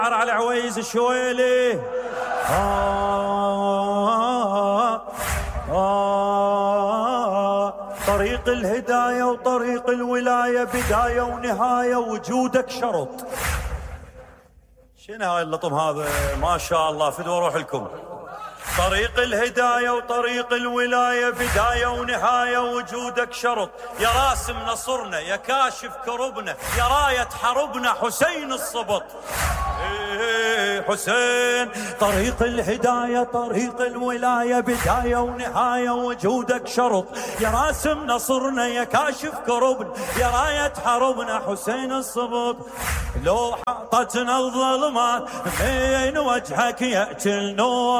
على عويز الشويلي. طريق الهداية وطريق الولاية بداية ونهاية، وجودك شرط. شنو هاي اللطم هذا؟ ما شاء الله، فدوا روح لكم. طريق الهداية وطريق الولاية بداية ونهاية، وجودك شرط. يا راسم نصرنا، يا كاشف كربنا، يا راية حربنا، حسين الصبط. حسين. طريق الهداية طريق الولاية بداية ونهاية، وجودك شرط. يا راسم نصرنا، يا كاشف كربنا، يا راية حربنا، حسين الصبط. لو حاطتنا الظلمات بين وجهك يأتي النور.